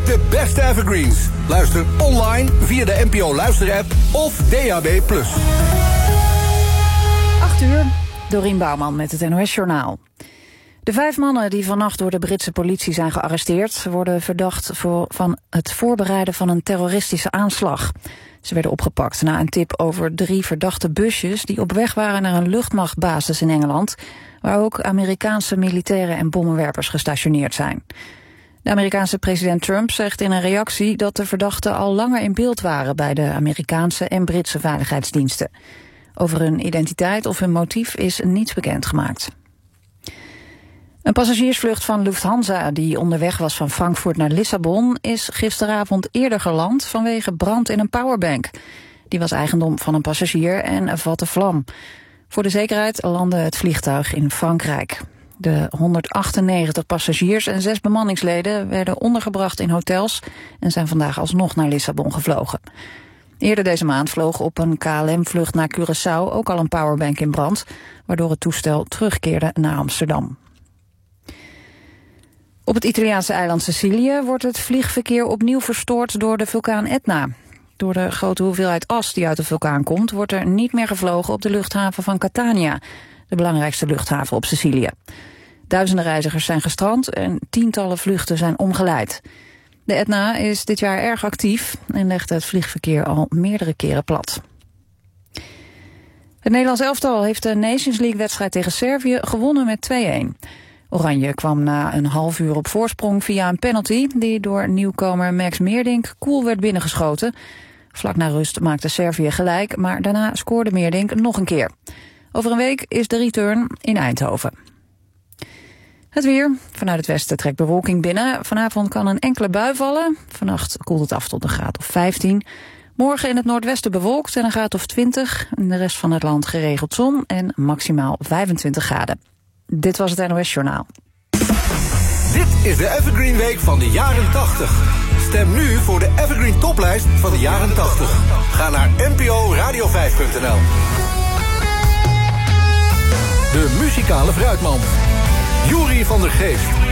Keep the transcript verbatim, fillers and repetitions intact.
De beste evergreens. Luister online via de N P O Luisterapp of D A B plus. acht uur, Dorien Bouwman met het N O S-journaal. De vijf mannen die vannacht door de Britse politie zijn gearresteerd worden verdacht voor, van het voorbereiden van een terroristische aanslag. Ze werden opgepakt na een tip over drie verdachte busjes die op weg waren naar een luchtmachtbasis in Engeland, waar ook Amerikaanse militairen en bommenwerpers gestationeerd zijn. De Amerikaanse president Trump zegt in een reactie dat de verdachten al langer in beeld waren bij de Amerikaanse en Britse veiligheidsdiensten. Over hun identiteit of hun motief is niets bekendgemaakt. Een passagiersvlucht van Lufthansa die onderweg was van Frankfurt naar Lissabon is gisteravond eerder geland vanwege brand in een powerbank. Die was eigendom van een passagier en vatte vlam. Voor de zekerheid landde het vliegtuig in Frankrijk. De honderdachtennegentig passagiers en zes bemanningsleden werden ondergebracht in hotels en zijn vandaag alsnog naar Lissabon gevlogen. Eerder deze maand vloog op een K L M-vlucht naar Curaçao ook al een powerbank in brand, waardoor het toestel terugkeerde naar Amsterdam. Op het Italiaanse eiland Sicilië wordt het vliegverkeer opnieuw verstoord door de vulkaan Etna. Door de grote hoeveelheid as die uit de vulkaan komt, wordt er niet meer gevlogen op de luchthaven van Catania, de belangrijkste luchthaven op Sicilië. Duizenden reizigers zijn gestrand en tientallen vluchten zijn omgeleid. De Etna is dit jaar erg actief en legt het vliegverkeer al meerdere keren plat. Het Nederlands elftal heeft de Nations League-wedstrijd tegen Servië gewonnen met twee-een. Oranje kwam na een half uur op voorsprong via een penalty die door nieuwkomer Max Meerdink koel werd binnengeschoten. Vlak na rust maakte Servië gelijk, maar daarna scoorde Meerdink nog een keer. Over een week is de return in Eindhoven. Het weer. Vanuit het westen trekt bewolking binnen. Vanavond kan een enkele bui vallen. Vannacht koelt het af tot een graad of vijftien. Morgen in het noordwesten bewolkt en een graad of twintig. In de rest van het land geregeld zon en maximaal vijfentwintig graden. Dit was het N O S-journaal. Dit is de Evergreen Week van de jaren tachtig. Stem nu voor de Evergreen Toplijst van de jaren tachtig. Ga naar N P O Radio vijf punt N L. De muzikale fruitmand. Juri van der Geest.